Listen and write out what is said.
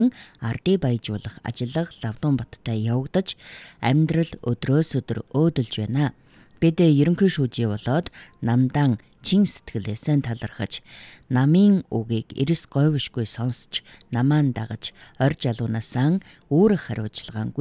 ардыг баяжуулах ажил Лавдуунбаттай явагдаж амьдрал өдрөөс өдөр өөдөлж байна. Бид ерөнхий шүүжий болоод намдан чин сэтгэлээсээ талархаж, намын үгийг эрс говьшгүй сонсч, намаан дагаж, орж алуунасаа үүрэг хариуцлагаан